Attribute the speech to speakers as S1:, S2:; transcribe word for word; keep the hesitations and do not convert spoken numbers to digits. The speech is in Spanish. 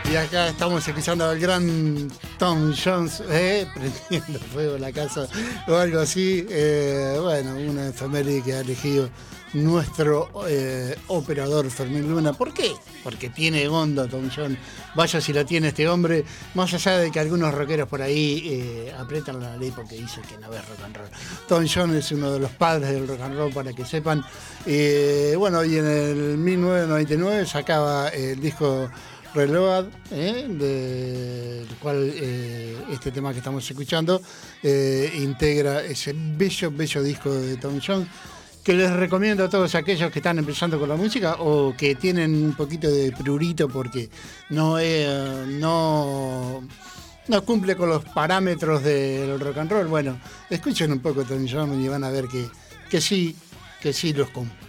S1: Y acá estamos escuchando al gran Tom Jones, eh, prendiendo fuego en la casa o algo así. Eh, bueno, una efeméride que ha elegido nuestro eh, operador Fermín Luna. ¿Por qué? Porque tiene onda Tom Jones. Vaya si la tiene este hombre. Más allá de que algunos rockeros por ahí eh, aprietan la ley porque dicen que no es rock and roll. Tom Jones es uno de los padres del rock and roll, para que sepan. Eh, bueno, y en el mil novecientos noventa y nueve sacaba el disco Reload, ¿eh? del cual eh, este tema que estamos escuchando eh, integra ese bello, bello disco de Tom Jones, que les recomiendo a todos aquellos que están empezando con la música o que tienen un poquito de prurito porque no, eh, no, no cumple con los parámetros del rock and roll. Bueno, escuchen un poco Tom Jones y van a ver que, que sí, que sí los cumple.